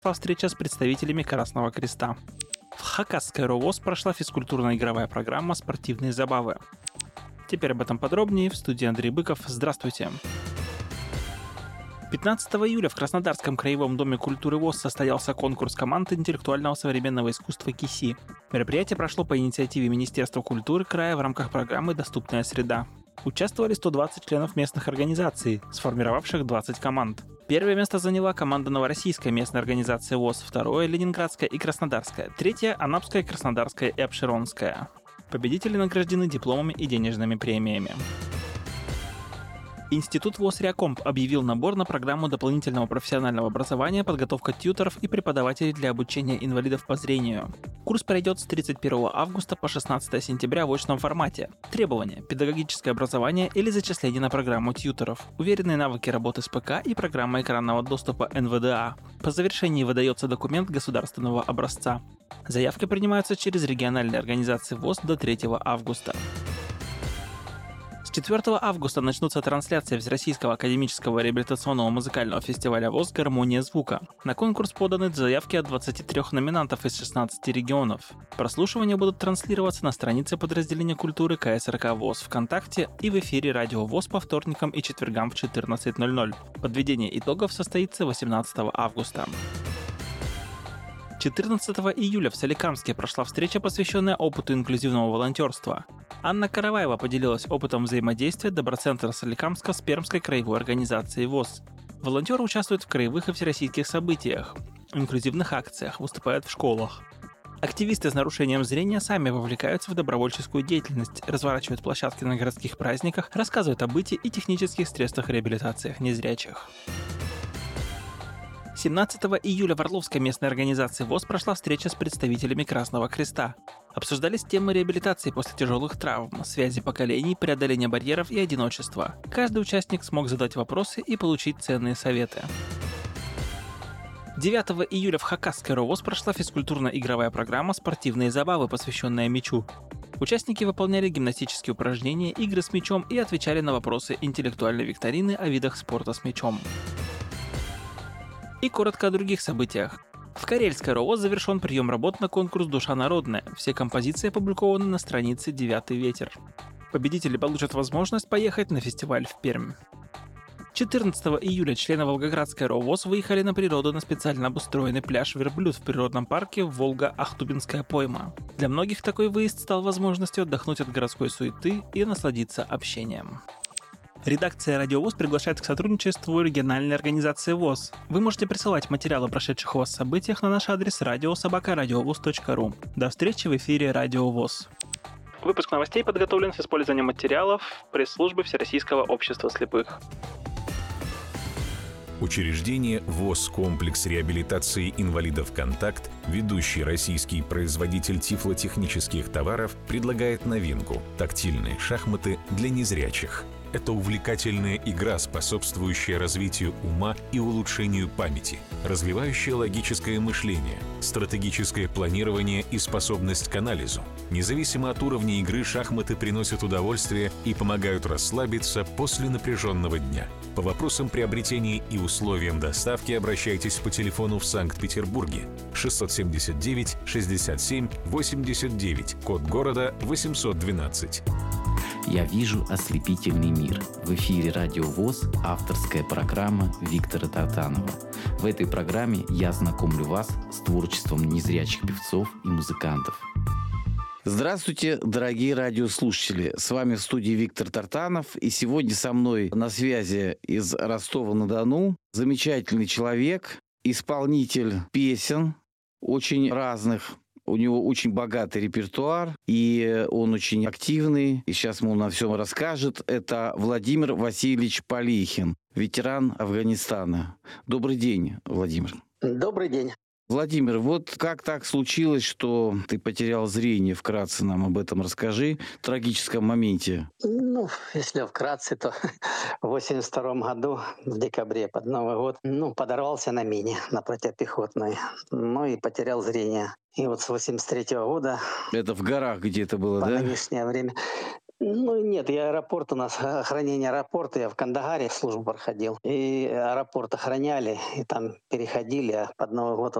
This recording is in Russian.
встреча с представителями Красного Креста. В Хакасской РОВОЗ прошла физкультурно-игровая программа «Спортивные забавы». Теперь об этом подробнее. В студии Андрей Быков. Здравствуйте. 15 июля в Краснодарском краевом доме культуры ВОС состоялся конкурс команд интеллектуального современного искусства КИСИ. Мероприятие прошло по инициативе Министерства культуры края в рамках программы «Доступная среда». Участвовали 120 членов местных организаций, сформировавших 20 команд. Первое место заняла команда Новороссийской местной организации ВОС, второе – Ленинградская и Краснодарская, третье – Анапская, Краснодарская и Апшеронская. Победители награждены дипломами и денежными премиями. Институт ВОС Реакомп объявил набор на программу дополнительного профессионального образования, подготовка тьюторов и преподавателей для обучения инвалидов по зрению. Курс пройдет с 31 августа по 16 сентября в очном формате. Требования – педагогическое образование или зачисление на программу тьюторов, уверенные навыки работы с ПК и программа экранного доступа НВДА. По завершении выдается документ государственного образца. Заявки принимаются через региональные организации ВОС до 3 августа. С 4 августа начнутся трансляции Всероссийского академического реабилитационного музыкального фестиваля ВОС «Гармония звука». На конкурс поданы заявки от 23 номинантов из 16 регионов. Прослушивания будут транслироваться на странице подразделения культуры КСРК ВОС ВКонтакте и в эфире радио ВОС по вторникам и четвергам в 14:00. Подведение итогов состоится 18 августа. 14 июля в Соликамске прошла встреча, посвященная опыту инклюзивного волонтерства. Анна Караваева поделилась опытом взаимодействия Доброцентра Соликамска с Пермской краевой организацией ВОС. Волонтеры участвуют в краевых и всероссийских событиях, инклюзивных акциях, выступают в школах. Активисты с нарушением зрения сами вовлекаются в добровольческую деятельность, разворачивают площадки на городских праздниках, рассказывают о быте и технических средствах реабилитации незрячих. 17 июля в Орловской местной организации ВОС прошла встреча с представителями Красного Креста. Обсуждались темы реабилитации после тяжелых травм, связи поколений, преодоления барьеров и одиночества. Каждый участник смог задать вопросы и получить ценные советы. 9 июля в Хакасской РОВОЗ прошла физкультурно-игровая программа «Спортивные забавы», посвященная мячу. Участники выполняли гимнастические упражнения, игры с мячом и отвечали на вопросы интеллектуальной викторины о видах спорта с мячом. И коротко о других событиях. В Карельской РОВОЗ завершен прием работ на конкурс «Душа народная». Все композиции опубликованы на странице «Девятый ветер». Победители получат возможность поехать на фестиваль в Пермь. 14 июля члены Волгоградской РОВОЗ выехали на природу на специально обустроенный пляж «Верблюд» в природном парке Волга-Ахтубинская пойма. Для многих такой выезд стал возможностью отдохнуть от городской суеты и насладиться общением. Редакция «Радио ВОС» приглашает к сотрудничеству региональной организации ВОС. Вы можете присылать материалы о прошедших у вас событиях на наш адрес radio@radiovos.ru. До встречи в эфире «Радио ВОС». Выпуск новостей подготовлен с использованием материалов пресс-службы Всероссийского общества слепых. Учреждение ВОС «Комплекс реабилитации инвалидов «Контакт», ведущий российский производитель тифлотехнических товаров, предлагает новинку – тактильные шахматы для незрячих. Это увлекательная игра, способствующая развитию ума и улучшению памяти, развивающая логическое мышление, стратегическое планирование и способность к анализу. Независимо от уровня игры, шахматы приносят удовольствие и помогают расслабиться после напряженного дня. По вопросам приобретения и условиям доставки обращайтесь по телефону в Санкт-Петербурге 679 67 89, код города 812. «Я вижу ослепительный мир». В эфире «Радио ВОС» авторская программа Виктора Тартанова. В этой программе я знакомлю вас с творчеством незрячих певцов и музыкантов. Здравствуйте, дорогие радиослушатели! С вами в студии Виктор Тартанов. И сегодня со мной на связи из Ростова-на-Дону замечательный человек, исполнитель песен очень разных. У него очень богатый репертуар, и он очень активный. И сейчас ему на всем расскажет. Это Владимир Васильевич Полихин, ветеран Афганистана. Добрый день, Владимир. Добрый день. Владимир, вот как так случилось, что ты потерял зрение? Вкратце нам об этом расскажи, в трагическом моменте. Если вкратце, то в 1982 году, в декабре, под Новый год, подорвался на мине, на противопехотной, и потерял зрение. И вот с 1983 года... Это в горах где-то было, по да? нынешнее время... Ну нет, я аэропорт, у нас охранение аэропорта, я в Кандагаре службу проходил. И аэропорт охраняли, и там переходили, а под Новый год